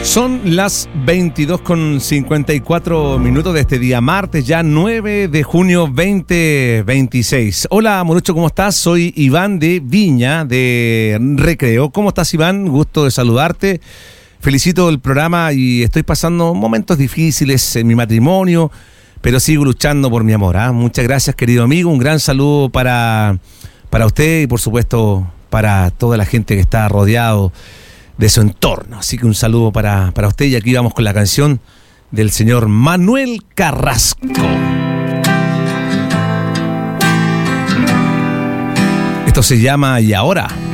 Son las 22:54 de este día martes, ya 9 de junio 2026. Hola, Morocho, ¿cómo estás? Soy Iván de Viña, de Recreo. ¿Cómo estás, Iván? Gusto de saludarte. Felicito el programa y estoy pasando momentos difíciles en mi matrimonio, pero sigo luchando por mi amor. Muchas gracias, querido amigo. Un gran saludo para usted y, por supuesto, para toda la gente que está rodeado de su entorno. Así que un saludo para usted, y aquí vamos con la canción del señor Manuel Carrasco. Esto se llama Y Ahora.